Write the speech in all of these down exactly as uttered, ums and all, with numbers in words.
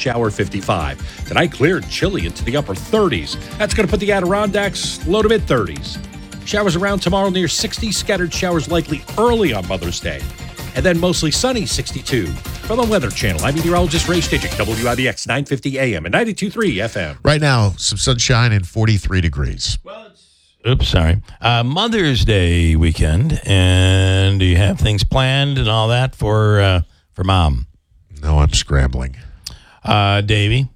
shower, fifty-five. Tonight, clear and chilly into the upper thirties. That's going to put the Adirondacks low to mid-thirties. Showers around tomorrow near sixty. Scattered showers likely early on Mother's Day. And then mostly sunny, sixty-two. From the Weather Channel, I'm meteorologist Ray Stitchick, W I D X nine fifty A M and ninety-two point three F M. Right now, some sunshine and forty-three degrees. Well, it's, oops, sorry. Uh, Mother's Day weekend, and do you have things planned and all that for uh, for Mom? No, I'm scrambling. Uh, Davey,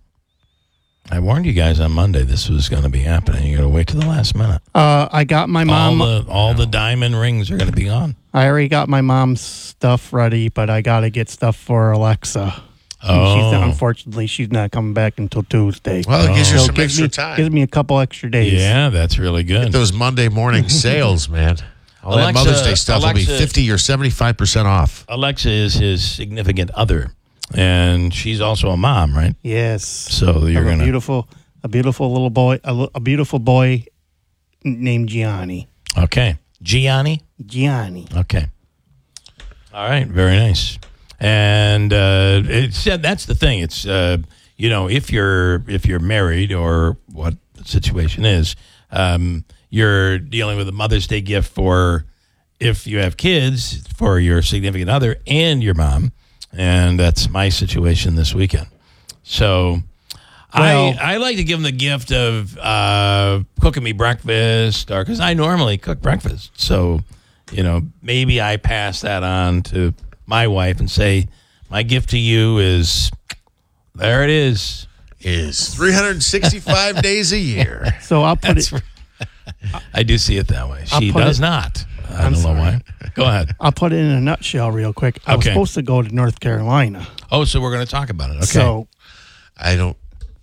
I warned you guys on Monday this was going to be happening. You got to wait till the last minute. Uh, I got my mom. All the, all the diamond rings are going to be gone. I already got my mom's stuff ready, but I got to get stuff for Alexa. Oh. She's not, unfortunately, she's not coming back until Tuesday. Well, it gives you So some gives extra me, time. Gives me a couple extra days. Yeah, that's really good. Get those Monday morning sales, man. All that Alexa- Mother's Day stuff Alexa- will be fifty or seventy-five percent off. Alexa is his significant other, and she's also a mom, right? Yes. So I you're have going a to... beautiful, a beautiful little boy, a, li- a beautiful boy named Gianni. Okay. Gianni? Gianni. Okay. All right. Very nice. And uh, it said that's the thing. It's uh, you know if you're if you're married or what the situation is, um, you're dealing with a Mother's Day gift for if you have kids for your significant other and your mom, and that's my situation this weekend. So. Well, I, I like to give them the gift of uh, cooking me breakfast, or because I normally cook breakfast. So, you know, maybe I pass that on to my wife and say, my gift to you is, there it is. Is three hundred sixty-five days a year. So I'll put That's it. I do see it that way. I'll She put does it- not. I I'm don't know sorry. why. Go ahead. I'll put it in a nutshell real quick. I was Okay. supposed to go to North Carolina. Oh, so we're going to talk about it. Okay. So I don't.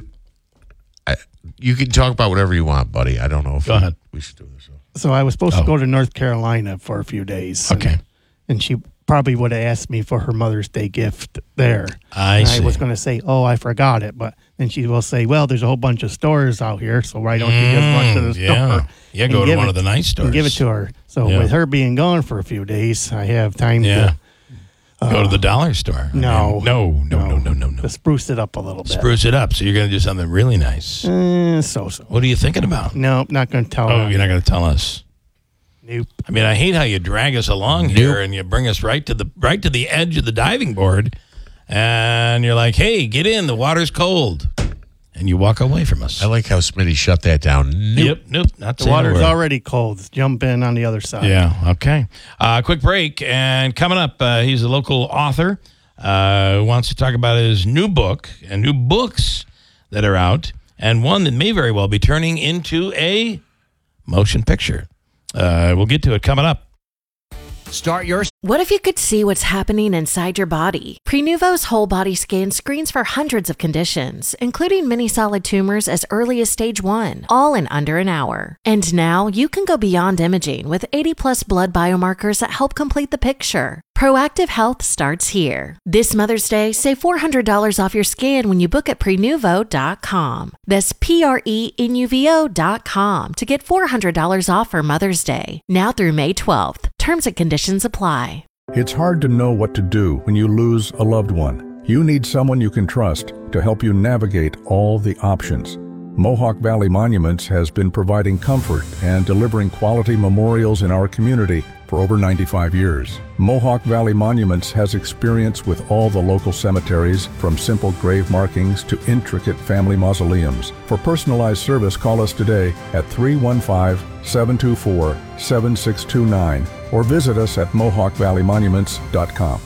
I, you can talk about whatever you want, buddy. I don't know if Go we, ahead. we should do this. So I was supposed Oh. to go to North Carolina for a few days. Okay. And, and she probably would have asked me for her Mother's Day gift there. I and see. I was going to say, oh, I forgot it. But then she will say, well, there's a whole bunch of stores out here, so why don't you just run to the Mm, yeah. store? Yeah, and go to give one it- of the nice stores. And give it to her. So Yeah. with her being gone for a few days, I have time Yeah. to Go to the dollar store. I no, mean, no, no, no, no, no, no. to spruce it up a little bit. Spruce it up. So you're going to do something really nice. Eh, so so. What are you thinking about? No, not going to tell Oh, her. you're not going to tell us. Nope. I mean, I hate how you drag us along here and you bring us right to the right to the edge of the diving board, and you're like, "Hey, get in. The water's cold," and you walk away from us. I like how Smitty shut that down. Nope. Yep, nope, not The saying a water's word. already cold. Jump in on the other side. Yeah. Okay. Uh, quick break, and coming up, uh, he's a local author uh, who wants to talk about his new book and new books that are out, and one that may very well be turning into a motion picture. Uh, we'll get to it coming up. Start your What if you could see what's happening inside your body? Prenuvo's whole body scan screens for hundreds of conditions, including many solid tumors as early as stage one, all in under an hour. And now you can go beyond imaging with eighty plus blood biomarkers that help complete the picture. Proactive health starts here. This Mother's Day, save four hundred dollars off your scan when you book at prenuvo dot com. That's P R E N U V O dot com to get four hundred dollars off for Mother's Day. Now through May twelfth. Terms and conditions apply. It's hard to know what to do when you lose a loved one. You need someone you can trust to help you navigate all the options. Mohawk Valley Monuments has been providing comfort and delivering quality memorials in our community for over ninety-five years. Mohawk Valley Monuments has experience with all the local cemeteries, from simple grave markings to intricate family mausoleums. For personalized service, call us today at three one five, seven two four, seven six two nine or visit us at mohawk valley monuments dot com.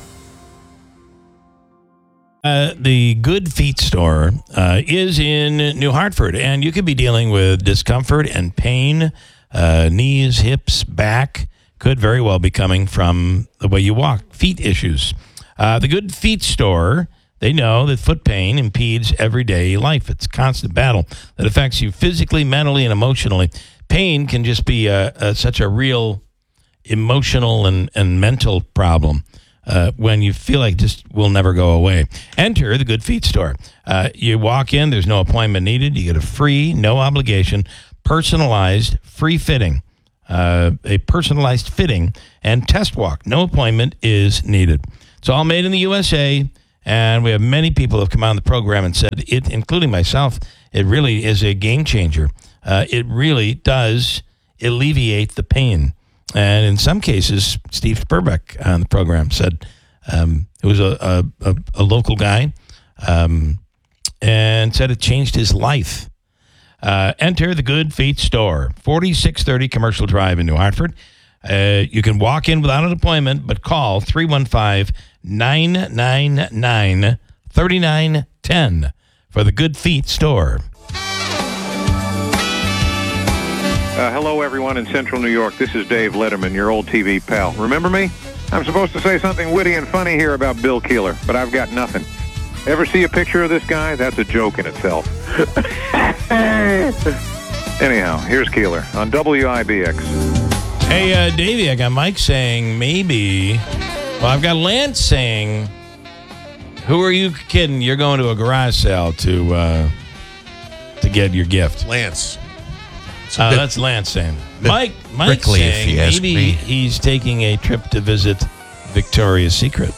Uh, the Good Feet store uh, is in New Hartford, and you could be dealing with discomfort and pain, uh, knees, hips, back, could very well be coming from the way you walk, feet issues. Uh, the Good Feet store, they know that foot pain impedes everyday life. It's a constant battle that affects you physically, mentally, and emotionally. Pain can just be a, a, such a real emotional and, and mental problem. Uh, when you feel like just will never go away. Enter the Good Feet store. Uh, you walk in, there's no appointment needed. You get a free, no obligation, personalized, free fitting. Uh, a personalized fitting and test walk. No appointment is needed. It's all made in the U S A, And we have many people who have come on the program and said, it, including myself, it really is a game changer. Uh, it really does alleviate the pain. And in some cases, Steve Spurbeck on the program said um, it was a, a, a, a local guy um, and said it changed his life. Uh, enter the Good Feet store, forty-six thirty Commercial Drive in New Hartford. Uh, you can walk in without an appointment, but call three one five, nine nine nine, three nine one zero for the Good Feet store. Uh, hello, everyone in Central New York. This is Dave Letterman, your old T V pal. Remember me? I'm supposed to say something witty and funny here about Bill Keeler, but I've got nothing. Ever see a picture of this guy? That's a joke in itself. Anyhow, here's Keeler on W I B X. Hey, uh, Davey, I got Mike saying maybe. Well, I've got Lance saying, who are you kidding? You're going to a garage sale to uh, to get your gift. Lance. Uh, bit- that's Lance saying. Mike, Mike prickly, if saying you ask maybe me. he's taking a trip to visit Victoria's Secret.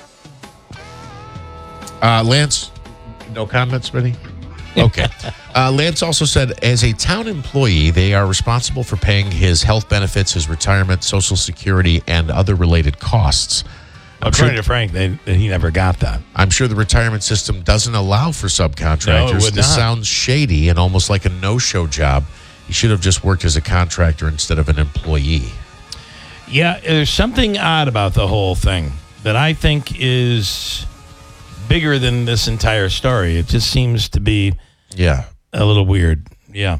Uh, Lance, no comments, Smitty? Okay. uh, Lance also said, as a town employee, they are responsible for paying his health benefits, his retirement, Social Security, and other related costs. I'm According sure, to Frank, they, they, he never got that. I'm sure the retirement system doesn't allow for subcontractors. No, it would this not. sounds shady and almost like a no-show job. He should have just worked as a contractor instead of an employee. Yeah, there's something odd about the whole thing that I think is bigger than this entire story. It just seems to be Yeah. a little weird. Yeah.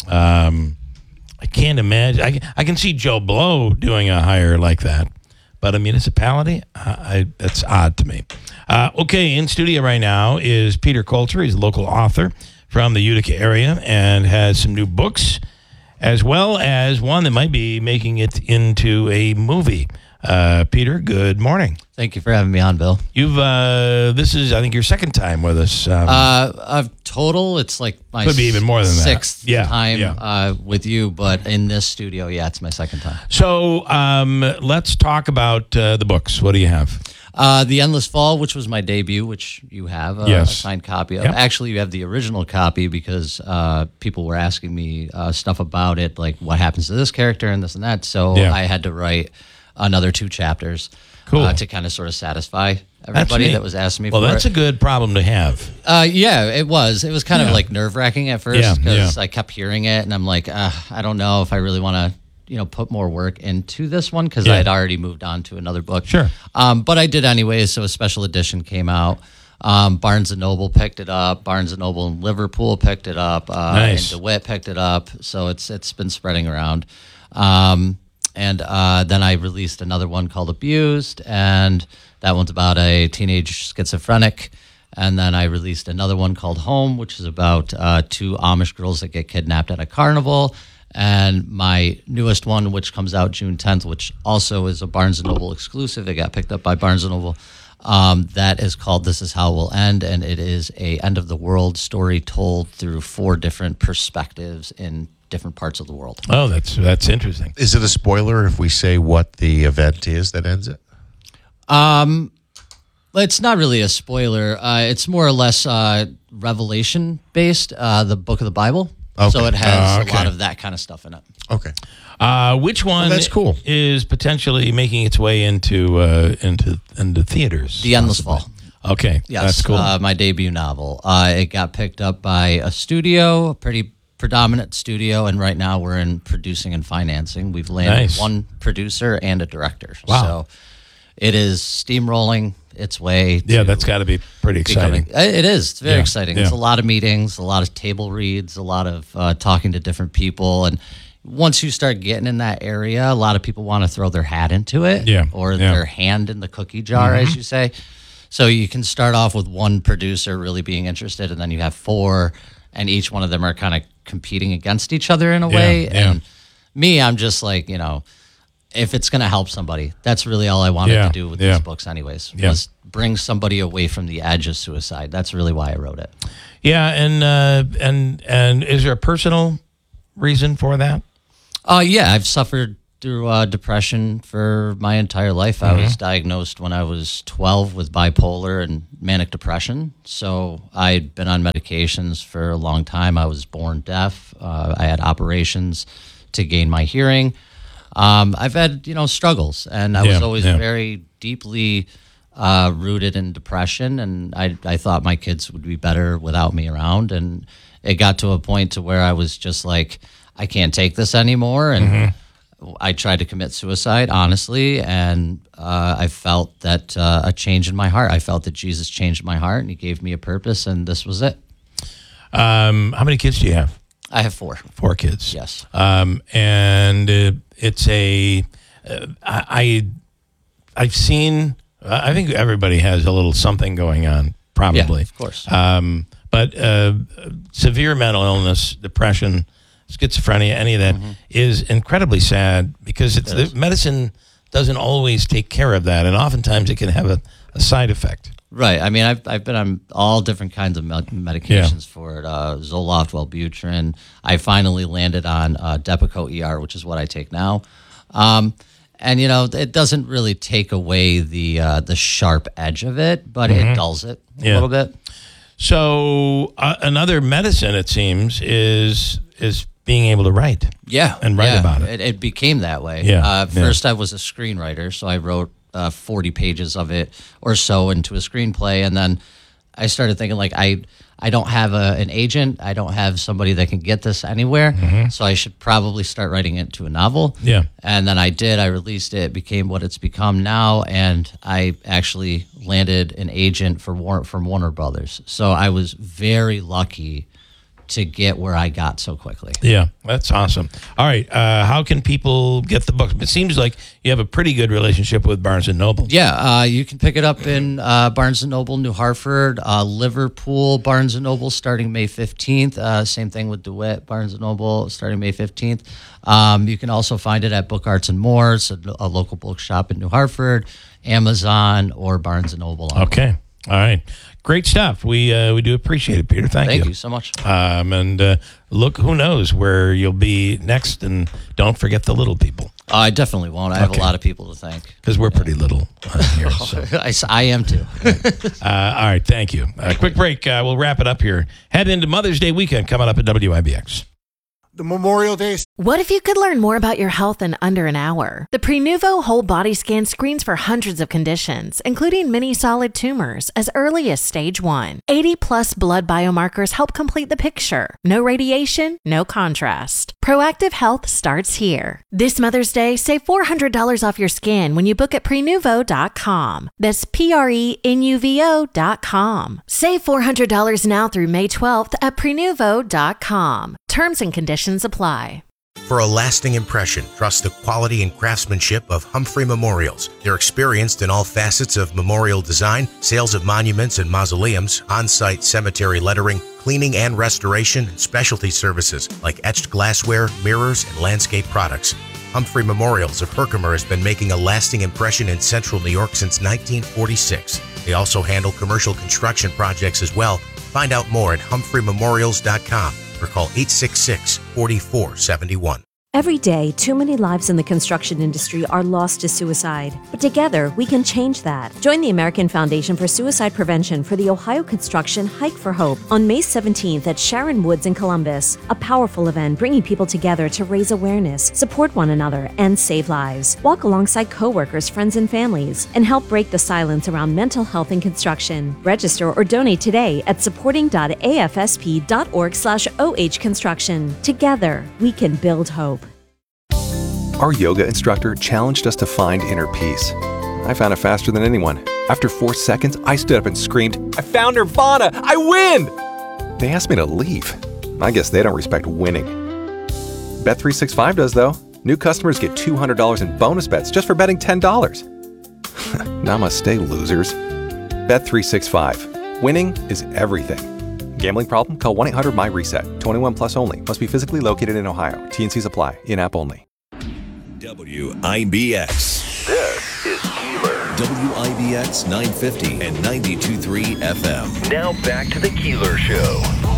Um, I can't imagine. I, I can see Joe Blow doing a hire like that, but a municipality, I, I, that's odd to me. Uh, okay, in studio right now is Peter Coulter. He's a local author from the Utica area and has some new books, as well as one that might be making it into a movie. Uh, Peter, good morning. Thank you for having me on, Bill. You've uh, this is, I think, your second time with us. Um, Uh, of total, it's like my Could be even more than that. sixth Yeah, time yeah. Uh, with you, but in this studio, yeah, it's my second time. so um, let's talk about uh, the books. What do you have? Uh, The Endless Fall, which was my debut, which you have a, Yes. a signed copy of. Yep. Actually, you have the original copy because uh, people were asking me uh, stuff about it, like what happens to this character and this and that. So Yeah. I had to write another two chapters Cool. uh, to kind of sort of satisfy everybody neat. that was asking me Well, for that's it. a good problem to have. Uh, yeah, it was. It was kind Yeah. of like nerve wracking at Yeah, first because yeah. I kept hearing it, and I'm like, uh, I don't know if I really want to, you know, put more work into this one because Yeah. I had already moved on to another book. Sure. Um, but I did anyways. So a special edition came out. Um, Barnes and Noble picked it up. Barnes and Noble in Liverpool picked it up. Uh, Nice. And DeWitt picked it up. So it's it's been spreading around. Um, and uh, then I released another one called Abused, and that one's about a teenage schizophrenic. And then I released another one called Home, which is about uh, two Amish girls that get kidnapped at a carnival. And my newest one, which comes out June tenth, which also is a Barnes and Noble exclusive. It got picked up by Barnes and Noble. Um, that is called This Is How It Will End, and it is a end of the world story told through four different perspectives in different parts of the world. Oh, that's that's interesting. Is it a spoiler if we say what the event is that ends it? Um, it's not really a spoiler. Uh, it's more or less uh, revelation based. Uh, the book of the Bible. Okay. So it has Uh, a okay. lot of that kind of stuff in it. Okay. Uh, which one that's cool. is potentially making its way into uh, into into theaters? The Endless possibly? Fall. Okay, Yes, that's cool. Uh, my debut novel. Uh, it got picked up by a studio, a pretty predominant studio, and right now we're in producing and financing. We've landed Nice. one producer and a director. Wow. So it is steamrolling its way. yeah, to that's got to be pretty exciting. becoming- It is. It's very Yeah, exciting. yeah. It's a lot of meetings, a lot of table reads, a lot of uh, talking to different people. And once you start getting in that area, a lot of people want to throw their hat into it Yeah, or yeah. their hand in the cookie jar, as you say. So you can start off with one producer really being interested, and then you have four, and each one of them are kind of competing against each other in a Yeah, way. yeah. And me, I'm just like, you know, if it's going to help somebody, that's really all I wanted Yeah, to do with yeah. these books anyways, Yeah. was bring somebody away from the edge of suicide. That's really why I wrote it. Yeah, and uh, and and is there a personal reason for that? Uh, yeah, I've suffered through uh, depression for my entire life. I was diagnosed when I was twelve with bipolar and manic depression. So I'd been on medications for a long time. I was born deaf. Uh, I had operations to gain my hearing. Um, I've had, you know, struggles, and I Yeah, was always yeah. very deeply uh, rooted in depression, and I, I thought my kids would be better without me around. And it got to a point to where I was just like, I can't take this anymore. And Mm-hmm. I tried to commit suicide, honestly, and uh, I felt that uh, a change in my heart. I felt that Jesus changed my heart, and he gave me a purpose, and this was it. Um, how many kids do you have? I have four. Four kids. Yes. Um, and uh, it's a, uh, I, I, I've seen, I think everybody has a little something going on, probably. Yeah, of course. Um, but uh, severe mental illness, depression, schizophrenia, any of that is incredibly sad because it's the medicine doesn't always take care of that, and oftentimes it can have a, a side effect. Right. I mean, I've I've been on all different kinds of med- medications for it. Uh, Zoloft, Wellbutrin. I finally landed on uh, Depakote E R, which is what I take now. Um, and you know, it doesn't really take away the uh, the sharp edge of it, but it dulls it a Yeah. little bit. So uh, another medicine, it seems, is is being able to write. Yeah, And write yeah. about it. It, it became that way. Yeah, Uh, yeah. first, I was a screenwriter, so I wrote uh, forty pages of it or so into a screenplay, and then I started thinking like I I don't have a, an agent, I don't have somebody that can get this anywhere, so I should probably start writing it into a novel. Mm-hmm. Yeah. And then I did. I released it. It became what it's become now, and I actually landed an agent for War- from Warner Brothers. So I was very lucky to get where I got so quickly. Yeah, that's awesome. All right, uh, how can people get the book? It seems like you have a pretty good relationship with Barnes and Noble. Yeah, uh, you can pick it up in uh, Barnes and Noble, New Hartford, uh, Liverpool, Barnes and Noble, starting May fifteenth. Uh, same thing with DeWitt, Barnes and Noble, starting May fifteenth. Um, you can also find it at Book Arts and More, it's a, a local bookshop in New Hartford, Amazon, or Barnes and Noble. Okay, all right, great stuff. We uh, we do appreciate it, Peter. Thank, Thank you. you so much. Um, and uh, look, who knows where you'll be next? And don't forget the little people, Uh, I definitely won't. I have Okay. a lot of people to thank. because we're pretty little uh, here. So. I, s- I am too. Uh, all right, thank you. Uh, quick break. Uh, we'll wrap it up here. Head into Mother's Day weekend coming up at W I B X. The Memorial Day. What if you could learn more about your health in under an hour? The Prenuvo whole body scan screens for hundreds of conditions, including many solid tumors, as early as stage one. eighty plus blood biomarkers help complete the picture. No radiation, no contrast. Proactive health starts here. This Mother's Day, save four hundred dollars off your scan when you book at prenuvo dot com. That's P R E N U V O dot com. Save four hundred dollars now through May twelfth at prenuvo dot com. Terms and conditions apply. For a lasting impression, trust the quality and craftsmanship of Humphrey Memorials. They're experienced in all facets of memorial design, sales of monuments and mausoleums, on-site cemetery lettering, cleaning and restoration, and specialty services like etched glassware, mirrors, and landscape products. Humphrey Memorials of Herkimer has been making a lasting impression in central New York since nineteen forty-six. They also handle commercial construction projects as well. Find out more at humphrey memorials dot com or call eight six six, four four seven one. Every day, too many lives in the construction industry are lost to suicide. But together, we can change that. Join the American Foundation for Suicide Prevention for the Ohio Construction Hike for Hope on May seventeenth at Sharon Woods in Columbus. A powerful event bringing people together to raise awareness, support one another, and save lives. Walk alongside coworkers, friends, and families, and help break the silence around mental health in construction. Register or donate today at supporting dot a f s p dot org slash o h construction. Together, we can build hope. Our yoga instructor challenged us to find inner peace. I found it faster than anyone. After four seconds, I stood up and screamed, "I found Nirvana! I win!" They asked me to leave. I guess they don't respect winning. Bet three sixty-five does, though. New customers get two hundred dollars in bonus bets just for betting ten dollars. Namaste, losers. Bet three sixty-five. Winning is everything. Gambling problem? Call one eight hundred my reset. twenty-one plus only. Must be physically located in Ohio. T and Cs apply. In-app only. W I B X. This is Keeler. W I B X nine fifty and ninety-two point three F M. Now back to the Keeler Show.